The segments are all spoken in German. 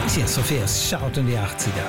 Tears for Fears, Shout in die 80er.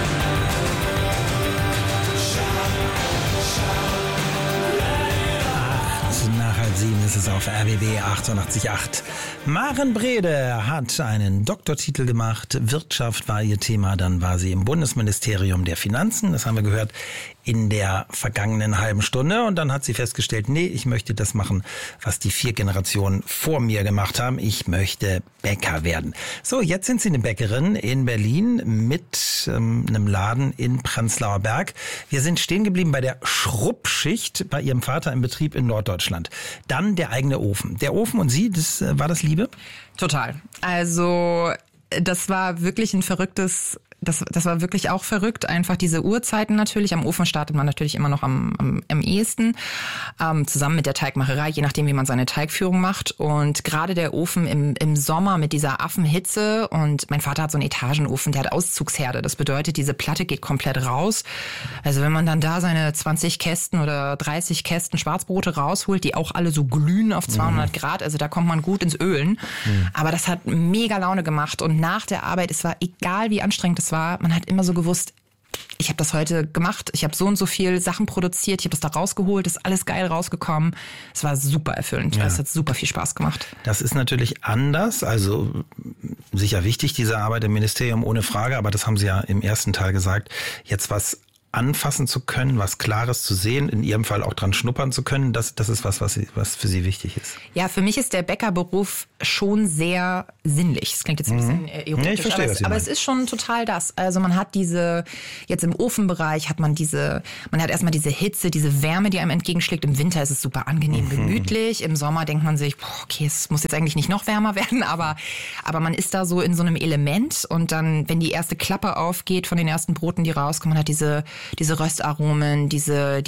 Nach 7 ist es auf RBB 88.8. Maren Brede hat einen Doktortitel gemacht. Wirtschaft war ihr Thema. Dann war sie im Bundesministerium der Finanzen. Das haben wir gehört in der vergangenen halben Stunde. Und dann hat sie festgestellt, nee, ich möchte das machen, was die 4 Generationen vor mir gemacht haben. Ich möchte Bäcker werden. So, jetzt sind sie eine Bäckerin in Berlin mit einem Laden in Prenzlauer Berg. Wir sind stehen geblieben bei der Schruppschicht bei ihrem Vater im Betrieb in Norddeutschland. Dann der eigene Ofen. Der Ofen und Sie, war das Liebe? Total. Also das war wirklich ein verrücktes... Das war wirklich auch verrückt, einfach diese Uhrzeiten natürlich. Am Ofen startet man natürlich immer noch am ehesten, zusammen mit der Teigmacherei, je nachdem, wie man seine Teigführung macht. Und gerade der Ofen im Sommer mit dieser Affenhitze, und mein Vater hat so einen Etagenofen, der hat Auszugsherde. Das bedeutet, diese Platte geht komplett raus. Also wenn man dann da seine 20 Kästen oder 30 Kästen Schwarzbrote rausholt, die auch alle so glühen auf 200 Grad, also da kommt man gut ins Ölen. Aber das hat mega Laune gemacht, und nach der Arbeit, es war egal, wie anstrengend es war, man hat immer so gewusst, ich habe das heute gemacht, ich habe so und so viel Sachen produziert, ich habe das da rausgeholt, ist alles geil rausgekommen. Es war super erfüllend, es hat super viel Spaß gemacht. Das ist natürlich anders, also sicher wichtig, diese Arbeit im Ministerium, ohne Frage, aber das haben Sie ja im ersten Teil gesagt, jetzt was anfassen zu können, was Klares zu sehen, in Ihrem Fall auch dran schnuppern zu können, das ist was für Sie wichtig ist. Ja, für mich ist der Bäckerberuf schon sehr sinnlich. Das klingt jetzt ein bisschen ironisch, ja, ich verstehe, aber es ist schon total das. Also man hat jetzt im Ofenbereich man hat erstmal diese Hitze, diese Wärme, die einem entgegenschlägt. Im Winter ist es super angenehm, gemütlich. Im Sommer denkt man sich, okay, es muss jetzt eigentlich nicht noch wärmer werden, aber man ist da so in so einem Element, und dann, wenn die erste Klappe aufgeht von den ersten Broten, die rauskommen, man hat diese Röstaromen, diese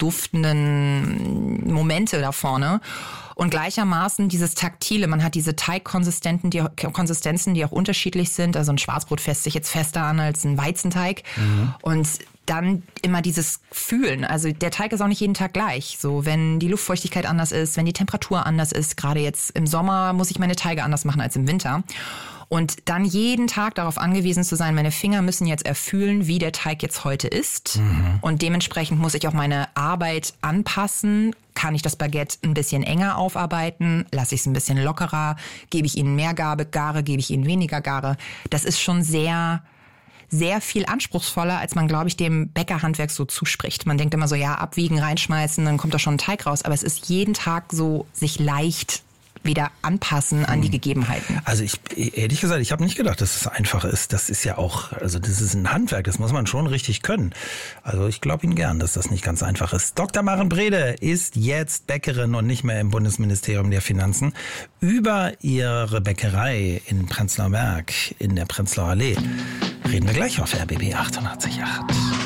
duftenden Momente da vorne. Und gleichermaßen dieses Taktile, man hat diese Teigkonsistenzen, die auch unterschiedlich sind. Also ein Schwarzbrot fässt sich jetzt fester an als ein Weizenteig. Und dann immer dieses Fühlen. Also der Teig ist auch nicht jeden Tag gleich. So, wenn die Luftfeuchtigkeit anders ist, wenn die Temperatur anders ist. Gerade jetzt im Sommer muss ich meine Teige anders machen als im Winter. Und dann jeden Tag darauf angewiesen zu sein, meine Finger müssen jetzt erfühlen, wie der Teig jetzt heute ist. Und dementsprechend muss ich auch meine Arbeit anpassen. Kann ich das Baguette ein bisschen enger aufarbeiten? Lasse ich es ein bisschen lockerer? Gebe ich ihnen mehr Gare? Gebe ich ihnen weniger Gare? Das ist schon sehr, sehr viel anspruchsvoller, als man, glaube ich, dem Bäckerhandwerk so zuspricht. Man denkt immer so, ja, abwiegen, reinschmeißen, dann kommt da schon ein Teig raus. Aber es ist jeden Tag so, sich leicht wieder anpassen an die Gegebenheiten. Also ehrlich gesagt, ich habe nicht gedacht, dass es einfach ist. Das ist ja auch, also das ist ein Handwerk, das muss man schon richtig können. Also ich glaube Ihnen gern, dass das nicht ganz einfach ist. Dr. Maren Brede ist jetzt Bäckerin und nicht mehr im Bundesministerium der Finanzen. Über ihre Bäckerei in Prenzlauer Berg, in der Prenzlauer Allee, reden wir gleich auf RBB 88.8.